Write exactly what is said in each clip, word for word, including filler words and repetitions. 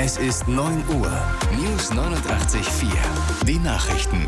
Es ist neun Uhr. News neunundachtzig Komma vier. Die Nachrichten.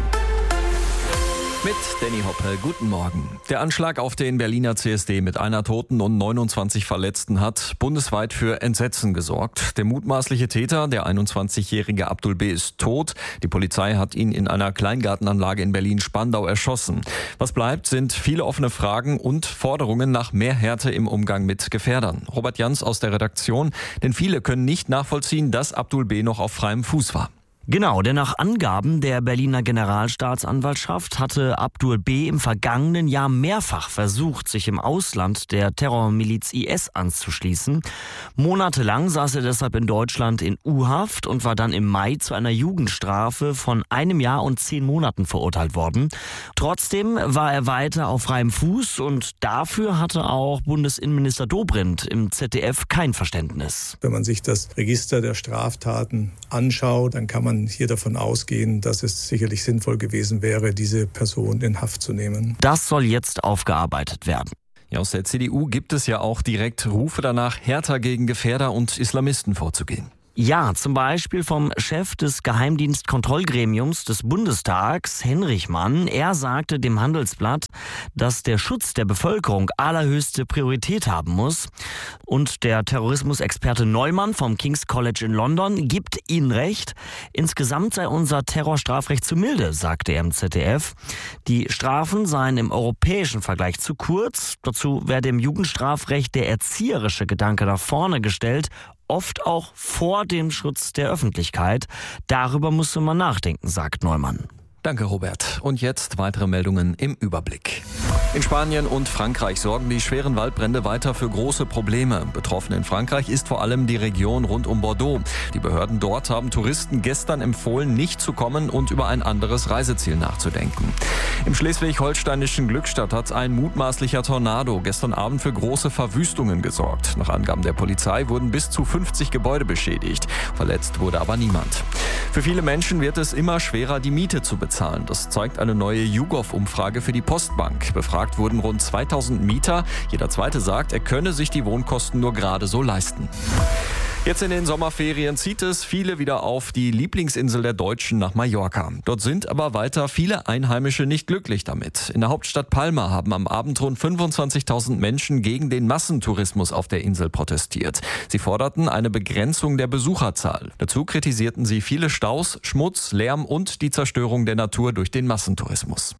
Mit Danny Hoppe, guten Morgen. Der Anschlag auf den Berliner C S D mit einer Toten und neunundzwanzig Verletzten hat bundesweit für Entsetzen gesorgt. Der mutmaßliche Täter, der einundzwanzigjährige Abdul B., ist tot. Die Polizei hat ihn in einer Kleingartenanlage in Berlin-Spandau erschossen. Was bleibt, sind viele offene Fragen und Forderungen nach mehr Härte im Umgang mit Gefährdern. Robert Jans aus der Redaktion, denn viele können nicht nachvollziehen, dass Abdul B. noch auf freiem Fuß war. Genau, denn nach Angaben der Berliner Generalstaatsanwaltschaft hatte Abdul B. im vergangenen Jahr mehrfach versucht, sich im Ausland der Terrormiliz I S anzuschließen. Monatelang saß er deshalb in Deutschland in U-Haft und war dann im Mai zu einer Jugendstrafe von einem Jahr und zehn Monaten verurteilt worden. Trotzdem war er weiter auf freiem Fuß und dafür hatte auch Bundesinnenminister Dobrindt im Z D F kein Verständnis. Wenn man sich das Register der Straftaten anschaut, dann kann man hier davon ausgehen, dass es sicherlich sinnvoll gewesen wäre, diese Person in Haft zu nehmen. Das soll jetzt aufgearbeitet werden. Ja, aus der C D U gibt es ja auch direkt Rufe danach, härter gegen Gefährder und Islamisten vorzugehen. Ja, zum Beispiel vom Chef des Geheimdienstkontrollgremiums des Bundestags, Henrich Mann. Er sagte dem Handelsblatt, dass der Schutz der Bevölkerung allerhöchste Priorität haben muss. Und der Terrorismusexperte Neumann vom King's College in London gibt ihnen recht. Insgesamt sei unser Terrorstrafrecht zu milde, sagte er im Z D F. Die Strafen seien im europäischen Vergleich zu kurz. Dazu werde im Jugendstrafrecht der erzieherische Gedanke nach vorne gestellt, oft auch vor dem Schutz der Öffentlichkeit. Darüber musste man nachdenken, sagt Neumann. Danke, Robert. Und jetzt weitere Meldungen im Überblick. In Spanien und Frankreich sorgen die schweren Waldbrände weiter für große Probleme. Betroffen in Frankreich ist vor allem die Region rund um Bordeaux. Die Behörden dort haben Touristen gestern empfohlen, nicht zu kommen und über ein anderes Reiseziel nachzudenken. Im schleswig-holsteinischen Glückstadt hat ein mutmaßlicher Tornado gestern Abend für große Verwüstungen gesorgt. Nach Angaben der Polizei wurden bis zu fünfzig Gebäude beschädigt. Verletzt wurde aber niemand. Für viele Menschen wird es immer schwerer, die Miete zu bezahlen. Das zeigt eine neue YouGov-Umfrage für die Postbank. Befragt wurden rund zweitausend Mieter. Jeder Zweite sagt, er könne sich die Wohnkosten nur gerade so leisten. Jetzt in den Sommerferien zieht es viele wieder auf die Lieblingsinsel der Deutschen nach Mallorca. Dort sind aber weiter viele Einheimische nicht glücklich damit. In der Hauptstadt Palma haben am Abend rund fünfundzwanzigtausend Menschen gegen den Massentourismus auf der Insel protestiert. Sie forderten eine Begrenzung der Besucherzahl. Dazu kritisierten sie viele Staus, Schmutz, Lärm und die Zerstörung der Natur durch den Massentourismus.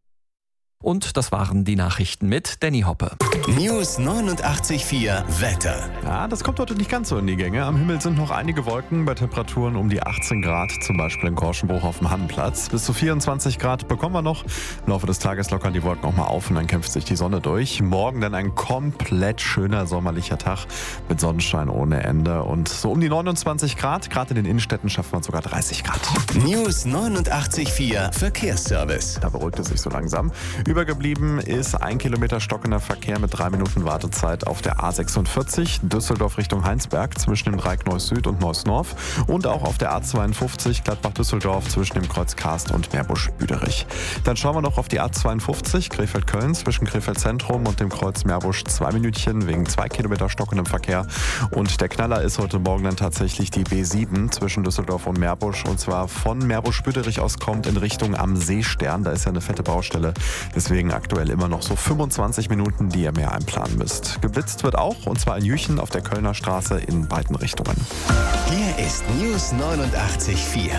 Und das waren die Nachrichten mit Danny Hoppe. News neunundachtzig Komma vier Wetter. Ja, das kommt heute nicht ganz so in die Gänge. Am Himmel sind noch einige Wolken bei Temperaturen um die achtzehn Grad, zum Beispiel in Korschenbruch auf dem Hannenplatz. Bis zu vierundzwanzig Grad bekommen wir noch. Im Laufe des Tages lockern die Wolken auch mal auf und dann kämpft sich die Sonne durch. Morgen dann ein komplett schöner sommerlicher Tag mit Sonnenschein ohne Ende. Und so um die neunundzwanzig Grad, gerade in den Innenstädten schafft man sogar dreißig Grad. News neunundachtzig Komma vier Verkehrsservice. Da beruhigt es sich so langsam. Übergeblieben ist ein Kilometer stockender Verkehr mit drei Minuten Wartezeit auf der A sechsundvierzig, Düsseldorf Richtung Heinsberg zwischen dem Dreieck Neuss Süd und Neuss Nord und auch auf der A zweiundfünfzig Gladbach-Düsseldorf zwischen dem Kreuz Karst und Meerbusch-Büderich. Dann schauen wir noch auf die A zweiundfünfzig Krefeld-Köln zwischen Krefeld Zentrum und dem Kreuz Meerbusch zwei Minütchen wegen zwei Kilometer stockendem Verkehr. Und der Knaller ist heute Morgen dann tatsächlich die B sieben zwischen Düsseldorf und Meerbusch und zwar von Meerbusch-Büderich aus kommt in Richtung am Seestern. Da ist ja eine fette Baustelle. Deswegen aktuell immer noch so fünfundzwanzig Minuten, die ihr mehr einplanen müsst. Geblitzt wird auch, und zwar in Jüchen auf der Kölner Straße in beiden Richtungen. Hier ist News neunundachtzig Komma vier.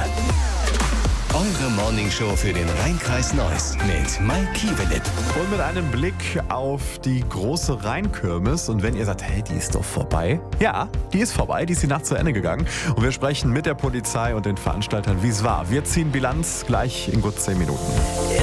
Eure Morningshow für den Rheinkreis Neuss mit Mike Kievelit. Und mit einem Blick auf die große Rheinkirmes. Und wenn ihr sagt, hey, die ist doch vorbei. Ja, die ist vorbei, die ist die Nacht zu Ende gegangen. Und wir sprechen mit der Polizei und den Veranstaltern, wie es war. Wir ziehen Bilanz gleich in gut zehn Minuten.